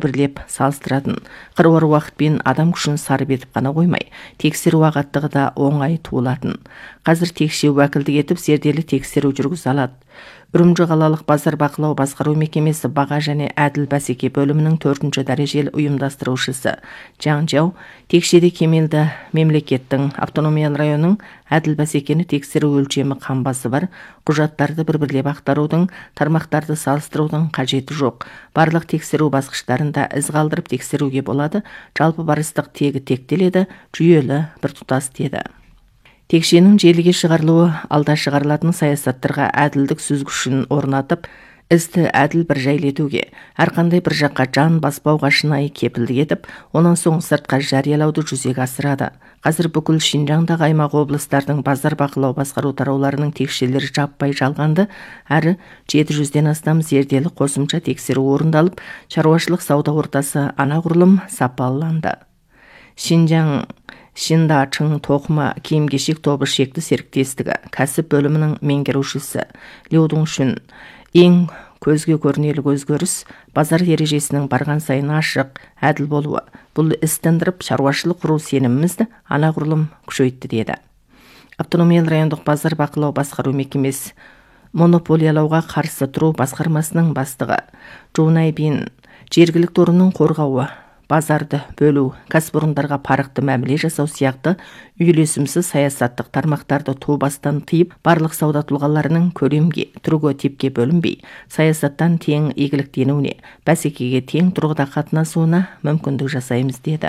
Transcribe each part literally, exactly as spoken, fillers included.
бір-бірлеп салыстыратын. Қыруар уақытпен адам күшін сарып етіп қана қоймай, тексеру ағаттығы да оңай туылатын. Қазір текше уәкілдік етіп зерделі тексеру жүргізе алады. Үрімжі қалалық базар бақылау басқару мекемесі баға және әділ бәсеке бөлімінің төртінші дәрежелі ұйымдастырушысы Жаңжау текшеде кемелді мемлекеттің автономиялы районның әділ бәсекені тексеру өлшемі қамбасы бар, құжаттарды бір-бірлеп ақтарудың, тармақтарды салыстырудың қажеті жоқ. Барлық тексеру басқыштарында із қалдырып тексеруге болады, жалпы барыстық тегі тектеледі, жүйелі біртұтас деді. Текшенің желіге шығарылуы алда шығарылатын саясаттарға әділдік сүзгішін орнатып, істі әділ бір жайлетуге, әрқандай бір жаққа жан баспауға шынайы кепілдік етіп, онан соң сыртқа жариялауды жүзеге асырады. Қазір бүкіл Шинжаңдағы аймақ облыстардың базар бақылау басқару тарауларының текшелері жаппай жалғанды, әрі жеті жүзден астам зерделі қосымша тексеру орындалып, шаруашылық сауда ортасы анағұрлым сапаланды. Шинжаң Шиндачың тоқыма киім-кешек тобы шекті серіктестігі кәсіп бөлімінің меңгерушісі Лю Дуншүн ең көзге көрінелік өзгеріс базар ережесінің барған сайын ашық, әділ болуы. Бұл істендіріп шаруашылық құру сенімімізді анағұрлым күшейтті деді. Автономиялы райондық базар бақылау басқару мекемесі монополиялауға қарсы тұру басқармасының бастығы Джунай Бин жергілікті орынның қорғауы, базарды бөлу, кәсіпорындарға парықты мәміле жасау сияқты үйлесімсіз саясаттық тармақтарды тубастан тыйып, барлық сауда тұлғаларының көлемге, түрге типке бөлінбей, саясаттан тең игіліктенуіне, бәсекеге тең тұрғыда қатынасуына мүмкіндік жасаймыз деді.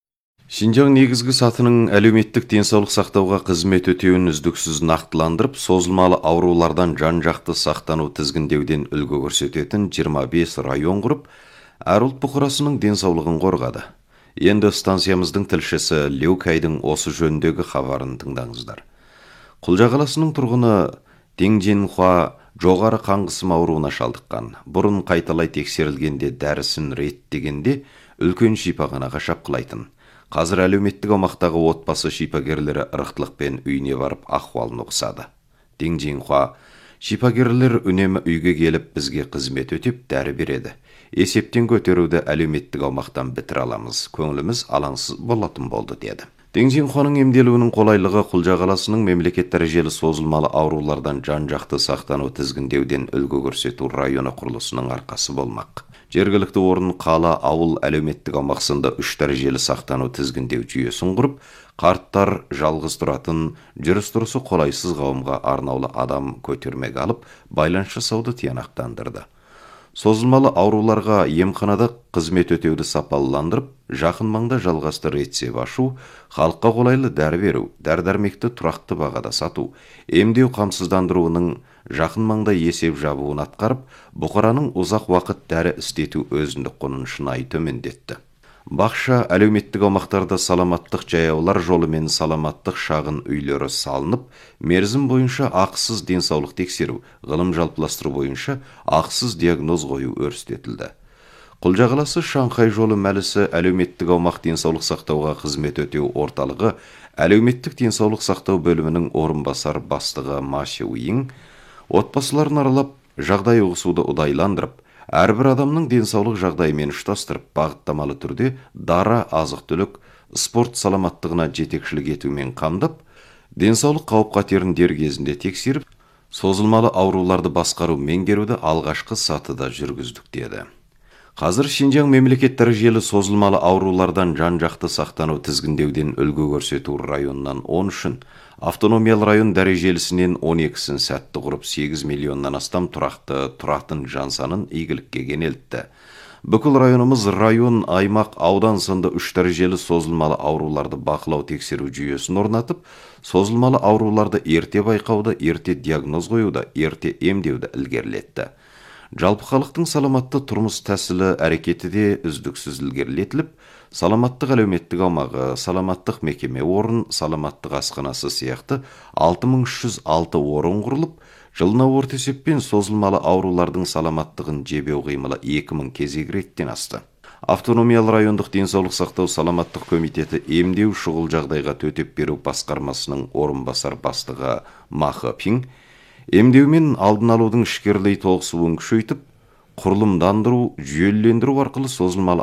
Шинжаң негізгі сатының әлеуметтік денсаулық сақтауға қызмет өтеуін үздіксіз нақтыландырып, созылмалы аурулардан жан-жақты сақтану тізгіндеуден үлгі көрсететін жиырма бес район құрып, әр ұлт бұқарасының денсаулығын қорғады. Енді станциямыздың тілшісі Лю Кайдың осы жөніндегі хабарын тыңдаңыздар. Құлжа қаласының тұрғыны Дин Жинхуа жоғары қан қысымы ауруына шалдыққан. Бұрын қайталай тексерілгенде дәрісін реттегенде үлкен шипаханаға шапқылайтын. Қазір әлеуметтік аумақтағы отбасы шипагерлері ырықтылықпен үйіне барып ахуалын оқысады. Дин Жинхуа шипагерлер үнемі үйге келіп бізге қызмет өтеп дәрі береді. Есептен көтеруді әлеуметтік аумақтан бітір аламыз, көңіліміз алаңсыз болатын болды деді. Дин Жинхуаның емделуінің қолайлығы Құлжа қаласының мемлекет дәрежелі созылмалы аурулардан жан-жақты сақтану тізгіндеуден үлгі көрсету районы құрылысының арқасы болмақ. Жергілікті орын қала, ауыл, әлеуметтік аумақсында үш дәрежелі сақтану тізгіндеу жүйесін құрып, қарттар, жалғыз тұратын, жүріс-тұрысы қолайсыз қауымға арнаулы адам көтермек алып, байланыс жасауды тиянақтандырды. Созылмалы ауруларға емханада қызмет өтеуді сапалыландырып, жақын маңда жалғасты рецеп ашу, халыққа қолайлы дәрі беру, дәрі-дәрмекті тұрақты бағада сату, емдеу қамсыздандыруының жақын маңда есеп жабуын атқарып, бұқараның ұзақ уақыт дәрі істету өзіндік құнын шынайы төмендетті. Бақша әлеуметтік аумақтарда саламаттық жаяулар жолы мен саламаттық шағын үйлері салынып, мерзім бойынша ақысыз денсаулық тексеру, ғылым жалпыластыру бойынша ақысыз диагноз қою өрістетілді. Құлжа қаласы Шанхай жолы мәлісі әлеуметтік аумақ денсаулық сақтауға қызмет өтеу орталығы әлеуметтік денсаулық сақтау бөлімінің орынбасар бастығы Ма Шиуйин отбасыларын аралап, жағдай ұғысуды ұдайландырып, әрбір адамның денсаулық жағдайымен ұштастырып, бағыттамалы түрде дара азық-түлік, спорт саламаттығына жетекшілік етумен қамдап, денсаулық қауіп-қатерін дер кезінде тексеріп, созылмалы ауруларды басқару меңгеруді алғашқы сатыда жүргіздік деді. Қазір Шинжаң мемлекет дәрежелі созылмалы аурулардан жан-жақты сақтану тізгіндеуден үлгі көрсету районынан он үшін, автономиялы район дәрежелісінен он екісін сәтті құрып сегіз миллионнан астам тұрақты тұратын жан санын игілікке кенелтті. Бүкіл районымыз район, аймақ, аудан сынды үш дәрежелі созылмалы ауруларды бақылау тексеру жүйесін орнатып, созылмалы ауруларды ерте байқауды, ерте диагноз қоюды, ерте емдеуді ілгерілетті. Жалпы халықтың саламатты тұрмыс тәсілі әрекеті де үздіксіз ілгерілетіліп, саламаттық әлеуметтік аумағы, саламаттық мекеме орын, саламаттық асханасы сияқты алты мың үш жүз алты орын құрылып, жылына орта есеппен созылмалы аурулардың саламаттығын жебеу қимылы екі мың кезек реттен асты. Автономиялы райондық денсаулық сақтау саламаттық комитеті емдеу шұғыл жағдайға төтеп беру басқармасының орынбасар бастығы Ма Хепинг емдеумен алдын алудың ішкерлей толықсуын күшейтіп, құрылымдандыру, жүйелендіру арқылы созылмалы